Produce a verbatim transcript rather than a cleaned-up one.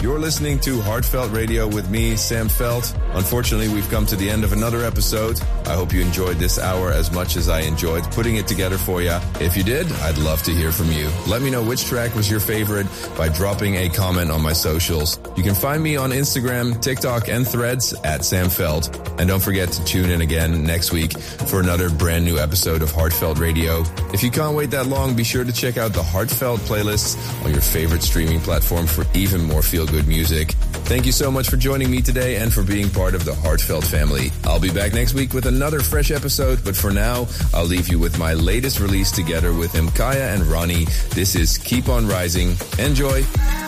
You're listening to Heartfelt Radio with me, Sam Felt. Unfortunately, we've come to the end of another episode. I hope you enjoyed this hour as much as I enjoyed putting it together for you. If you did, I'd love to hear from you. Let me know which track was your favorite by dropping a comment on my socials. You can find me on Instagram, TikTok, and Threads at Sam Felt. And don't forget to tune in again next week for another brand new episode of Heartfelt Radio. If you can't wait that long, be sure to check out the Heartfelt playlists on your favorite streaming platform for even more feel-good music. Thank you so much for joining me today and for being part of the Heartfelt family. I'll be back next week with another fresh episode, but for now, I'll leave you with my latest release together with Mkaya and Ronnie. This is Keep On Rising. Enjoy!